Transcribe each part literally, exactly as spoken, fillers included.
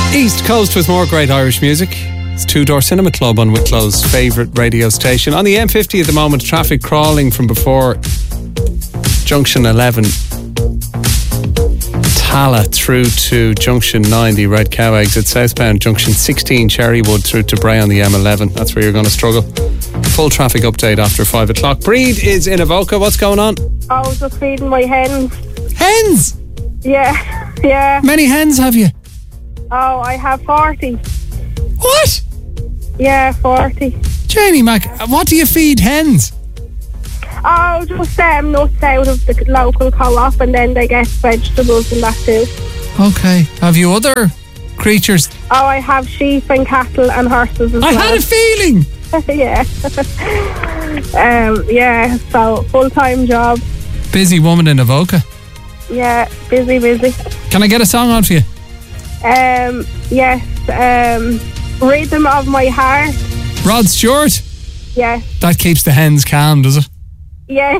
East Coast with more great Irish music. It's Two Door Cinema Club on Wicklow's favourite radio station. On the M fifty at the moment, traffic crawling from before Junction eleven Tala through to Junction nine, the Red Cow exit, southbound Junction sixteen Cherrywood through to Bray on the M eleven. That's where you're going to struggle. Full traffic update after five o'clock. Breed is in Avoca. What's going on? I was just feeding my hens. Hens? Yeah, yeah. Many hens have you? Oh, I have forty. What? Yeah, forty. Janie Mac, what do you feed hens? Oh, just um, nuts out of the local co-op, and then they get vegetables and that too. Okay. Have you other creatures? Oh, I have sheep and cattle and horses as I well. had a feeling! Yeah. um, yeah, so full-time job. Busy woman in Avoca. Yeah, busy, busy. Can I get a song on for you? Um, yes, um, Rhythm of My Heart. Rod Stewart? Yes. That keeps the hens calm, does it? Yes.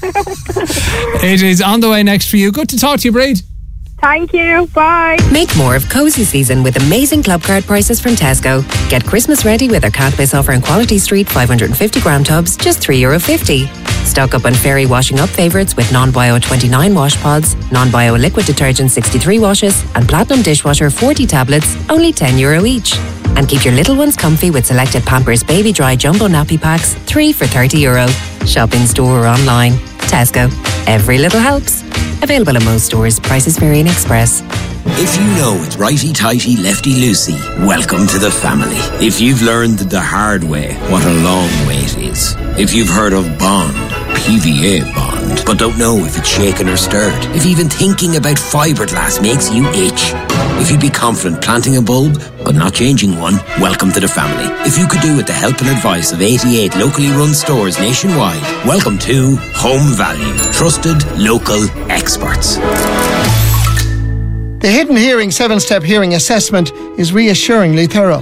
It is on the way next for you. Good to talk to you, Breed. Thank you. Bye. Make more of cosy season with amazing club card prices from Tesco. Get Christmas ready with our can't miss offer in Quality Street five hundred fifty gram tubs, just three euro fifty. Stock up on Fairy washing up favourites with non-bio twenty-nine wash pods, non-bio liquid detergent sixty-three washes, and Platinum dishwasher forty tablets, only ten euro each. And keep your little ones comfy with selected Pampers Baby Dry Jumbo Nappy Packs, three for thirty euro. Shop in store or online. Tesco. Every little helps. Available in most stores. Prices vary in Express. If you know it's righty-tighty, lefty-loosey, welcome to the family. If you've learned the hard way what a long way it is. If you've heard of Bond, P V A Bond, but don't know if it's shaken or stirred. If even thinking about fiberglass makes you itch. If you'd be confident planting a bulb, but not changing one, welcome to the family. If you could do with the help and advice of eighty-eight locally run stores nationwide, welcome to Home Value. Trusted local experts. The Hidden Hearing seven-step hearing assessment is reassuringly thorough.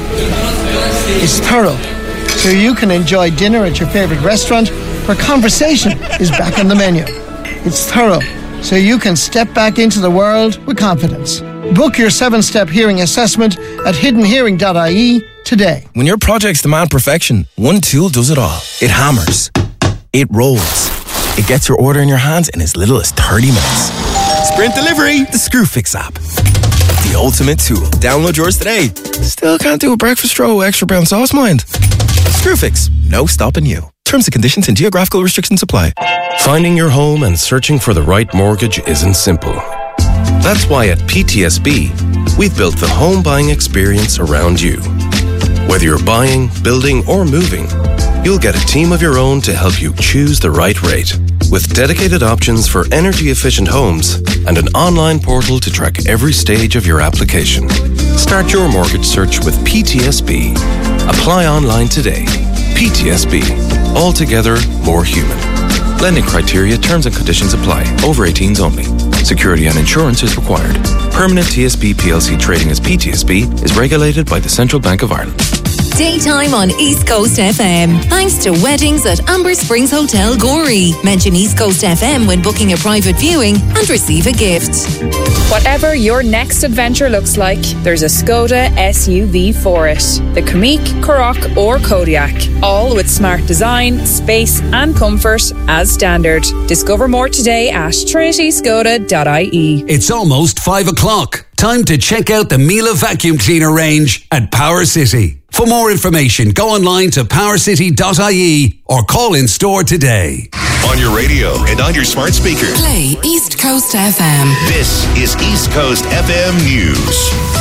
It's thorough, so you can enjoy dinner at your favourite restaurant where conversation is back on the menu. It's thorough, so you can step back into the world with confidence. Book your seven-step hearing assessment at hidden hearing dot I E today. When your projects demand perfection, one tool does it all. It hammers. It rolls. It gets your order in your hands in as little as thirty minutes. Sprint Delivery, the Screwfix app. The ultimate tool. Download yours today. Still can't do a breakfast roll with extra brown sauce, mind? Screwfix, no stopping you. Terms and conditions and geographical restrictions apply. Finding your home and searching for the right mortgage isn't simple. That's why at P T S B, we've built the home buying experience around you. Whether you're buying, building, or moving, you'll get a team of your own to help you choose the right rate. With dedicated options for energy-efficient homes and an online portal to track every stage of your application. Start your mortgage search with P T S B. Apply online today. P T S B. Altogether more human. Lending criteria, terms and conditions apply. Over eighteens only. Security and insurance is required. Permanent T S B P L C trading as P T S B is regulated by the Central Bank of Ireland. Daytime on East Coast F M. Thanks to weddings at Amber Springs Hotel Gorey. Mention East Coast F M when booking a private viewing and receive a gift. Whatever your next adventure looks like, there's a Skoda S U V for it. The Kamiq, Karoq or Kodiaq. All with smart design, space and comfort as standard. Discover more today at trinity skoda dot I E. It's almost five o'clock. Time to check out the Miele vacuum cleaner range at Power City. For more information, go online to power city dot I E or call in store today. On your radio and on your smart speaker. Play East Coast F M. This is East Coast F M News.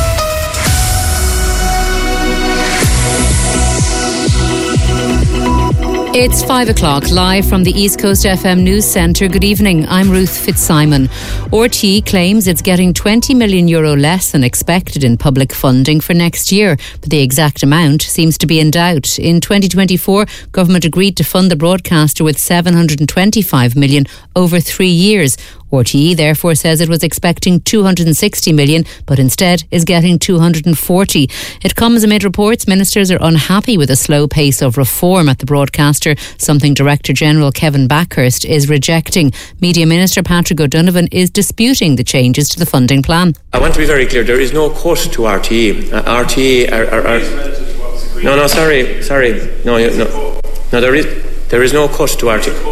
It's five o'clock, live from the East Coast F M News Centre. Good evening, I'm Ruth Fitzsimon. R T E claims it's getting twenty million euro less than expected in public funding for next year, but the exact amount seems to be in doubt. In twenty twenty-four, government agreed to fund the broadcaster with seven hundred twenty-five million over three years. R T E therefore says it was expecting two hundred sixty million, but instead is getting two hundred forty. It comes amid reports ministers are unhappy with the slow pace of reform at the broadcaster Minister, something Director General Kevin Backhurst is rejecting. Media Minister Patrick O'Donovan is disputing the changes to the funding plan. I want to be very clear, there is no cut to R T E. Uh, R T E are... are, are no, no, sorry, sorry. No, no, no, there is there is no cut to R T E.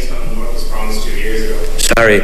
Sorry.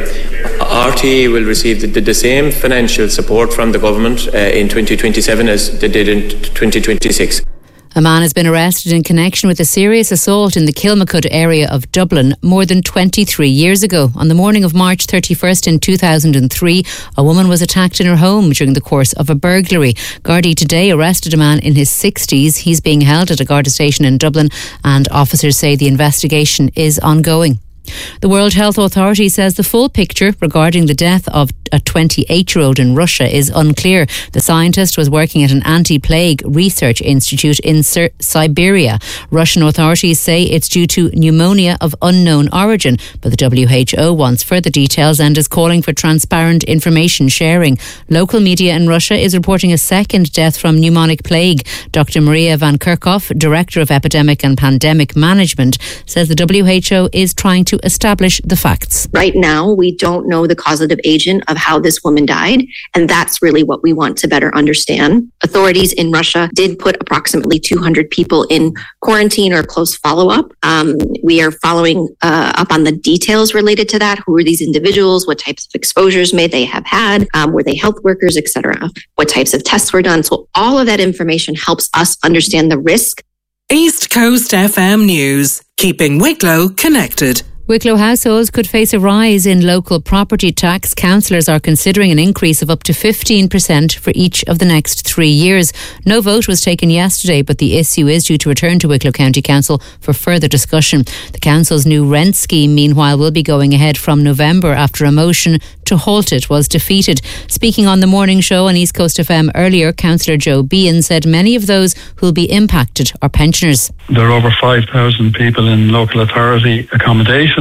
R T E will receive the, the same financial support from the government uh, in twenty twenty-seven as they did in twenty twenty-six. A man has been arrested in connection with a serious assault in the Kilmacud area of Dublin more than twenty-three years ago. On the morning of March thirty-first in two thousand three, a woman was attacked in her home during the course of a burglary. Gardaí today arrested a man in his sixties. He's being held at a Garda station in Dublin, and officers say the investigation is ongoing. The World Health Authority says the full picture regarding the death of a twenty-eight-year-old in Russia is unclear. The scientist was working at an anti-plague research institute in Sir- Siberia. Russian authorities say it's due to pneumonia of unknown origin, but the W H O wants further details and is calling for transparent information sharing. Local media in Russia is reporting a second death from pneumonic plague. Doctor Maria Van Kerkhoff, Director of Epidemic and Pandemic Management, says the W H O is trying to to establish the facts. Right now, we don't know the causative agent of how this woman died, and that's really what we want to better understand. Authorities in Russia did put approximately two hundred people in quarantine or close follow-up. Um, we are following uh, up on the details related to that. Who are these individuals? What types of exposures may they have had? Um, were they health workers, et cetera? What types of tests were done? So all of that information helps us understand the risk. East Coast F M News, keeping Wicklow connected. Wicklow households could face a rise in local property tax. Councillors are considering an increase of up to fifteen percent for each of the next three years. No vote was taken yesterday, but the issue is due to return to Wicklow County Council for further discussion. The council's new rent scheme, meanwhile, will be going ahead from November after a motion to halt it was defeated. Speaking on the morning show on East Coast F M earlier, Councillor Joe Behan said many of those who will be impacted are pensioners. There are over five thousand people in local authority accommodation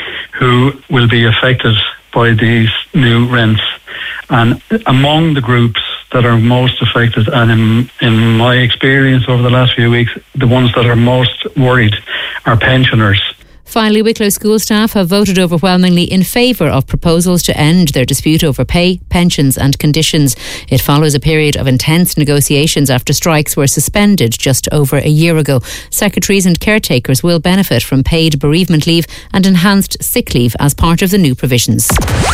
who will be affected by these new rents. And among the groups that are most affected, and in, in my experience over the last few weeks, the ones that are most worried are pensioners. Finally, Wicklow school staff have voted overwhelmingly in favour of proposals to end their dispute over pay, pensions and conditions. It follows a period of intense negotiations after strikes were suspended just over a year ago. Secretaries and caretakers will benefit from paid bereavement leave and enhanced sick leave as part of the new provisions.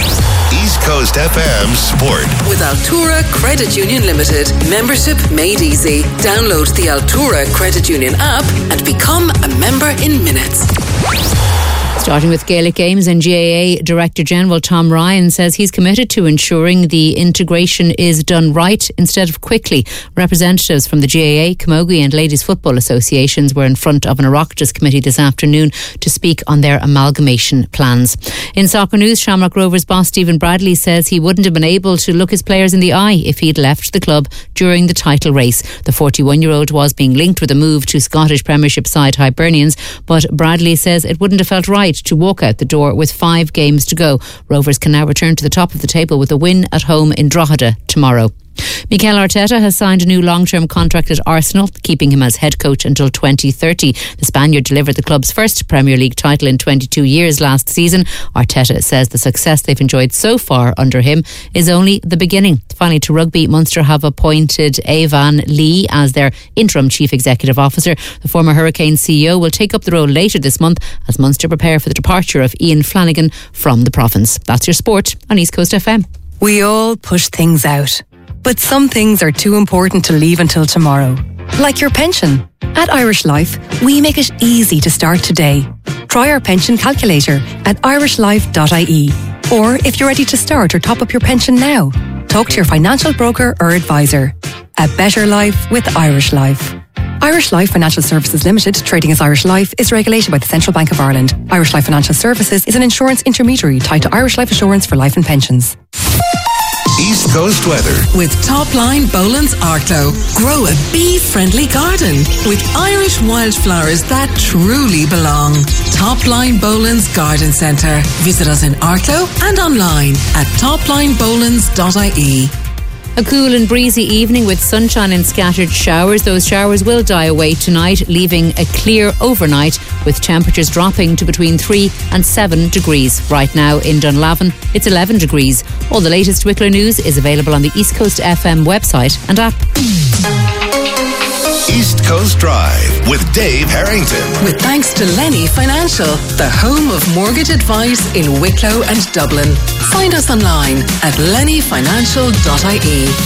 East Coast F M Sport. With Altura Credit Union Limited. Membership made easy. Download the Altura Credit Union app and become a member in minutes. Starting with Gaelic Games, and G A A Director General Tom Ryan says he's committed to ensuring the integration is done right instead of quickly. Representatives from the G A A, Camogie and Ladies Football Associations were in front of an Oireachtas committee this afternoon to speak on their amalgamation plans. In soccer news, Shamrock Rovers boss Stephen Bradley says he wouldn't have been able to look his players in the eye if he'd left the club during the title race. The forty-one-year-old was being linked with a move to Scottish Premiership side Hibernians, but Bradley says it wouldn't have felt right to walk out the door with five games to go. Rovers can now return to the top of the table with a win at home in Drogheda tomorrow. Mikel Arteta has signed a new long-term contract at Arsenal, keeping him as head coach until twenty thirty. The Spaniard delivered the club's first Premier League title in twenty-two years last season. Arteta says the success they've enjoyed so far under him is only the beginning. Finally, to rugby, Munster have appointed Evan Lee as their interim chief executive officer. The former Hurricanes C E O will take up the role later this month as Munster prepare for the departure of Ian Flanagan from the province. That's your sport on East Coast F M. We all push things out, but some things are too important to leave until tomorrow. Like your pension. At Irish Life, we make it easy to start today. Try our pension calculator at irish life dot I E. Or if you're ready to start or top up your pension now, talk to your financial broker or advisor. A better life with Irish Life. Irish Life Financial Services Limited, trading as Irish Life, is regulated by the Central Bank of Ireland. Irish Life Financial Services is an insurance intermediary tied to Irish Life Assurance for life and pensions. East Coast weather. With Topline Boland's Arklow. Grow a bee-friendly garden with Irish wildflowers that truly belong. Topline Boland's Garden Centre. Visit us in Arklow and online at topline bolands dot I E. A cool and breezy evening with sunshine and scattered showers. Those showers will die away tonight, leaving a clear overnight with temperatures dropping to between three and seven degrees. Right now in Dunlavin, it's eleven degrees. All the latest Wicklow news is available on the East Coast F M website and app. East Coast Drive with Dave Harrington. With thanks to Lenny Financial, the home of mortgage advice in Wicklow and Dublin. Find us online at lenny financial dot I E.